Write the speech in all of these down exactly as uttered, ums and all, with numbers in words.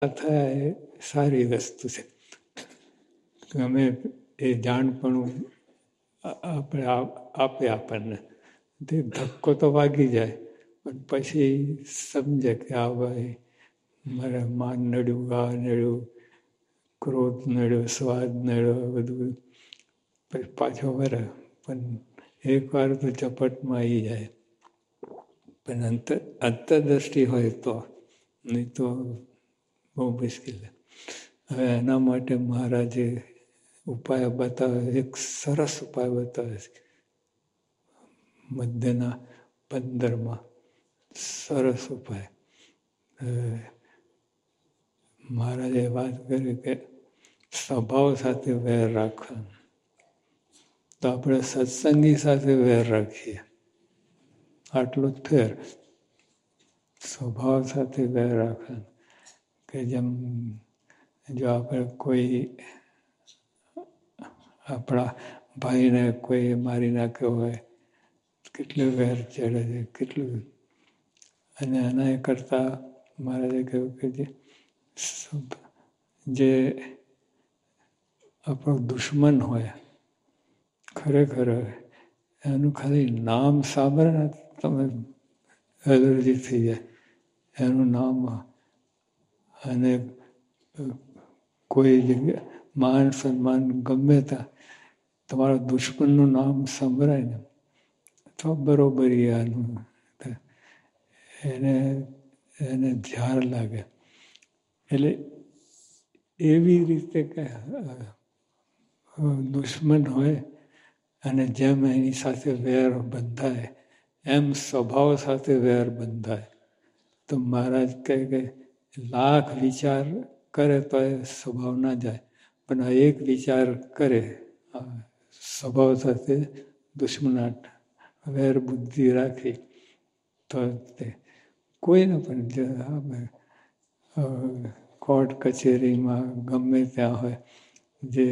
થયા એ સારી વસ્તુ છે. અમે એ જાણપણું આપણે આપે આપણને તે ધક્કો તો વાગી જાય, પણ પછી સમજે કે આ ભાઈ મારે માન નડ્યું, આ નડ્યું, ક્રોધ નડ્યો, સ્વાદ નડ્યો, બધું પછી પાછો વરે. પણ એક વાર તો ઝપટમાં આવી જાય. પણ અંતર અંતરદ્રષ્ટિ હોય તો, નહીં તો બહુ મુશ્કેલ. હવે એના માટે મહારાજે ઉપાય બતાવે, એક સરસ ઉપાય બતાવે છે મધ્યના પંદરમાં. સરસ ઉપાય. મહારાજે વાત કરી કે સ્વભાવ સાથે વેર રાખવાનો. તો આપણે સત્સંગી સાથે વેર રાખીએ, આટલો જ ફેર. સ્વભાવ સાથે વેર રાખવાનો કે જેમ જો આપણે કોઈ આપણા ભાઈને કોઈ મારી નાખ્યો હોય, કેટલું વેર ચડે છે, કેટલું. અને એના કરતાં મહારાજે કહ્યું કે જે જે આપણો દુશ્મન હોય, ખરેખર એનું ખાલી નામ સાંભળે ને તમે એલર્જી થઈ જાય એનું નામ. અને કોઈ જગ્યા માન સન્માન ગમે ત્યાં તમારા દુશ્મનનું નામ સંભળાય ને તો બરોબરી આનું એને એને ઝાર લાગે. એટલે એવી રીતે કે દુશ્મન હોય અને જેમ એની સાથે વેર બંધાય એમ સ્વભાવ સાથે વેર બંધાય. તો મહારાજ કહે કે લાખ વિચાર કરે તો એ સ્વભાવ ના જાય, પણ આ એક વિચાર કરે સ્વભાવ સાથે દુશ્મનાટ વેર બુદ્ધિ રાખી તો તે કોઈને પણ કોર્ટ કચેરીમાં ગમે ત્યાં હોય, જે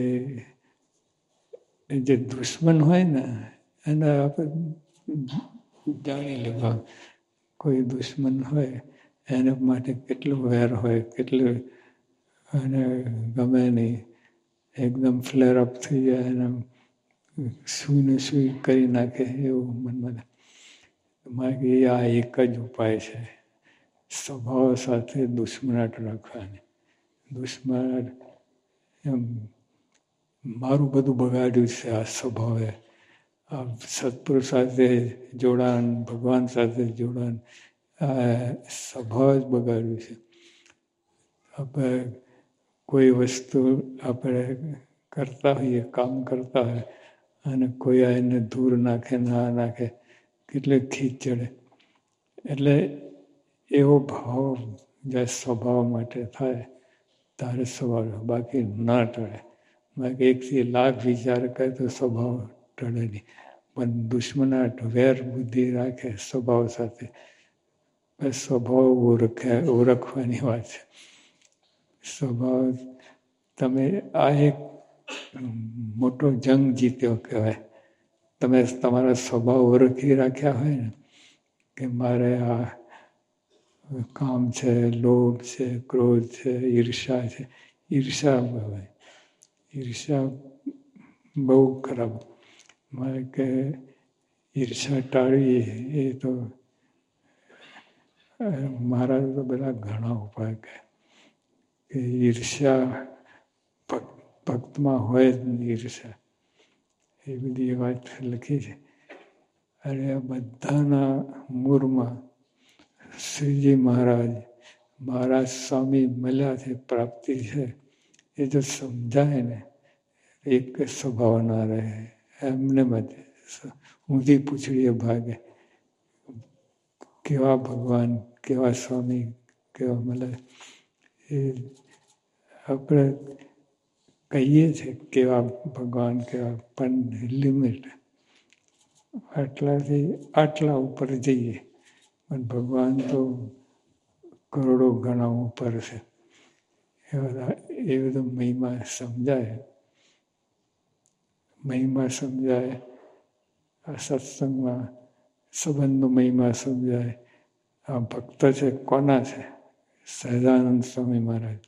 જે દુશ્મન હોય ને એને આપણે જાણી લેવા. કોઈ દુશ્મન હોય એને માટે કેટલું વેર હોય, કેટલું અને ગમે નહીં, એકદમ ફ્લેર અપ થઈ જાય અને સૂઈને સૂઈ કરી નાખે એવું મનમાં. મારે આ એક જ ઉપાય છે, સ્વભાવ સાથે દુશ્મનાટ રાખવાની. દુશ્મનાટ એમ મારું બધું બગાડ્યું છે આ સ્વભાવે. આ સત્પુરુષ સાથે જોડાણ, ભગવાન સાથે જોડાણ, આ સ્વભાવ જ બગાડ્યું છે. આપણે કોઈ વસ્તુ આપણે કરતા હોઈએ, કામ કરતા હોય અને કોઈ એને ધૂળ નાખે, ના નાખે, કેટલી ખીચ ચડે. એટલે એવો ભાવ જ્યારે સ્વભાવ માટે થાય તારે સ્વભાવ, બાકી ના ટળે. બાકી એકથી લાખ વિચાર કરે તો સ્વભાવ ટળે નહીં. પણ દુશ્મનાટ વેર બુદ્ધિ રાખે સ્વભાવ સાથે, સ્વભાવ ઓળખે ઓળખવાની વાત છે. સ્વભાવ તમે આ એક મોટો જંગ જીત્યો કહેવાય. તમે તમારા સ્વભાવ ઓળખી રાખ્યા હોય ને કે મારે આ કામ છે, લોભ છે, ક્રોધ છે, ઈર્ષા છે. ઈર્ષા હોય, ઈર્ષા બહુ ખરાબ. મારે કે ઈર્ષા ટાળવી એ તો મારા તો બધા ઘણા ઉપાય કહે કે ઈર્ષા ભક્તમાં હોય જ નહીં. ઈર્ષા એ બધી વાત લખી છે. અને આ બધાના મૂળમાં શ્રીજી મહારાજ મહારાજ સ્વામી મળ્યા છે, પ્રાપ્તિ છે. એ જો સમજાય ને એક સ્વભાવ ના રહે એમને મત ઊંધી પૂછડીએ ભાગે. કેવા ભગવાન, કેવા સ્વામી, કેવા મળે એ આપણે કહીએ છીએ કેવા ભગવાન કેવા, પણ લિમિટ આટલાથી આટલા ઉપર જઈએ. પણ ભગવાન તો કરોડો ગણા ઉપર છે. એ બધા એ બધો મહિમા સમજાય, મહિમા સમજાય. આ સત્સંગમાં સંબંધનો મહિમા સમજાય. આ ભક્ત છે કોના છે? સહજાનંદ સ્વામી મહારાજ.